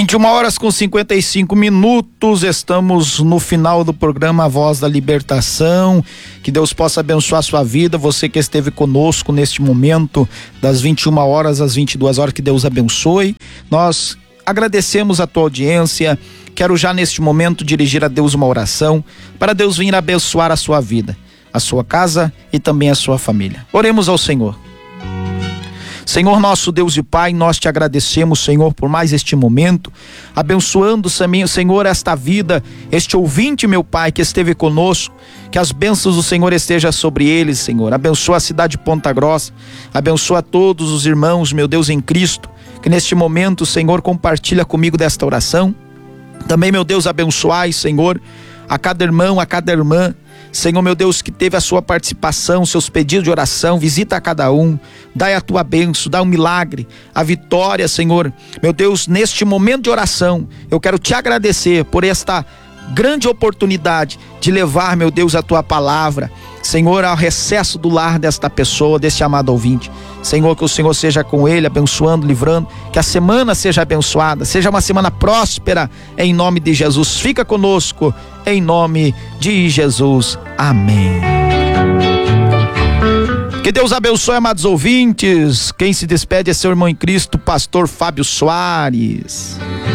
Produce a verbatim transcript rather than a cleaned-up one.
vinte e uma horas com cinquenta e cinco minutos, estamos no final do programa A Voz da Libertação. Que Deus possa abençoar a sua vida, você que esteve conosco neste momento, das vinte e uma horas às vinte e duas horas, que Deus abençoe. Nós agradecemos a tua audiência. Quero já neste momento dirigir a Deus uma oração, para Deus vir abençoar a sua vida, a sua casa e também a sua família. Oremos ao Senhor. Senhor nosso Deus e Pai, nós te agradecemos, Senhor, por mais este momento, abençoando, Senhor, esta vida, este ouvinte, meu Pai, que esteve conosco, que as bênçãos do Senhor estejam sobre eles, Senhor. Abençoa a cidade de Ponta Grossa, abençoa todos os irmãos, meu Deus, em Cristo, que neste momento, Senhor, compartilha comigo desta oração. Também, meu Deus, abençoai, Senhor, a cada irmão, a cada irmã, Senhor, meu Deus, que teve a sua participação, seus pedidos de oração, visita a cada um, dai a tua bênção, dá um milagre, a vitória, Senhor. Meu Deus, neste momento de oração, eu quero te agradecer por esta grande oportunidade de levar, meu Deus, a tua palavra, Senhor, ao recesso do lar desta pessoa, deste amado ouvinte. Senhor, que o Senhor seja com ele, abençoando, livrando, que a semana seja abençoada, seja uma semana próspera, em nome de Jesus. Fica conosco, em nome de Jesus. Amém. Que Deus abençoe, amados ouvintes. Quem se despede é seu irmão em Cristo, pastor Fábio Soares.